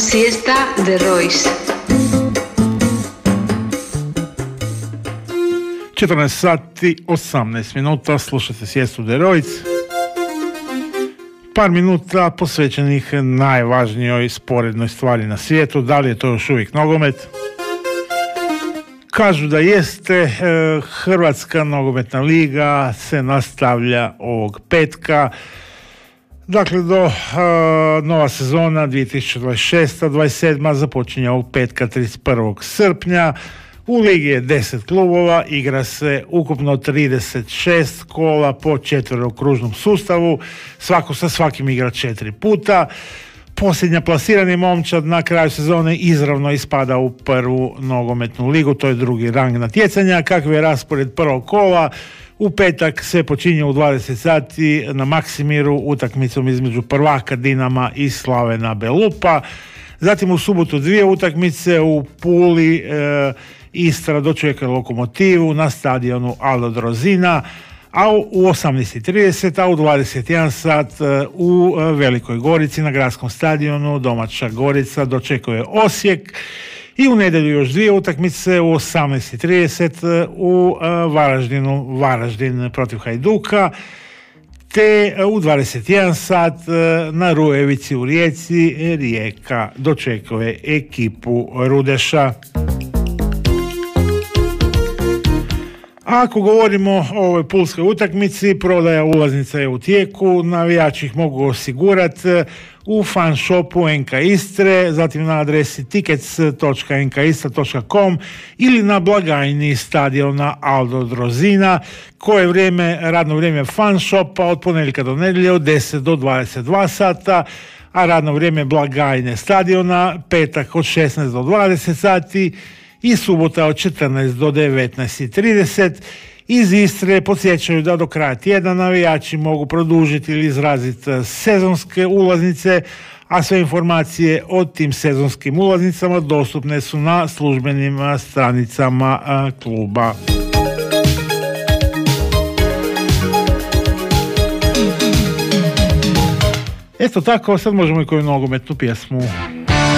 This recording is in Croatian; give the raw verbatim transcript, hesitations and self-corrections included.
Siesta de Royce. četrnaest sati osamnaest minuta, slušate Siestu de Royce. Par minuta posvećenih najvažnijoj sporednoj stvari na svijetu. Da li je to još uvijek nogomet? Kažu da jeste. Hrvatska nogometna liga se nastavlja ovog petka. Dakle, do uh, nova sezona dvije tisuće dvadeset šesta dvadeset sedma započinje ovog petka trideset prvog srpnja. U ligi je deset klubova, igra se ukupno trideset šest kola po četverokružnom sustavu, svako sa svakim igra četiri puta. Posljednja plasirani momčad na kraju sezone izravno ispada u prvu nogometnu ligu, to je drugi rang natjecanja. Kakav je raspored prvog kola? U petak sve počinje u dvadeset sati na Maksimiru utakmicom između prvaka Dinama i Slavena Belupa. Zatim u subotu dvije utakmice u Puli, e, Istra dočeka Lokomotivu na stadionu Aldo Drozina, a u osamnaest i trideset, a u dvadeset jedan sat u Velikoj Gorici na gradskom stadionu domaća Gorica dočekuje Osijek. I u nedjelju još dvije utakmice u osamnaest i trideset u Varaždinu, Varaždin protiv Hajduka, te u dvadeset jedan sat na Rujevici u Rijeci Rijeka dočekuje ekipu Rudeša. Ako govorimo o ovoj pulskoj utakmici, prodaja ulaznica je u tijeku, navijači ih mogu osigurati u fan shopu N K Istre, zatim na adresi tickets dot n k istra dot com ili na blagajni stadiona Aldo Drozina, koje vrijeme, radno vrijeme fan shopa od ponedjeljka do nedjelje od deset do dvadeset dva sata, a radno vrijeme blagajne stadiona petak od šesnaest do dvadeset sati i subota od četrnaest do devetnaest i trideset. Iz Istre podsjećaju da do kraja tjedna navijači mogu produžiti ili izraziti sezonske ulaznice, a sve informacije o tim sezonskim ulaznicama dostupne su na službenim stranicama kluba. Eto tako, sad možemo i koju nogometnu pjesmu.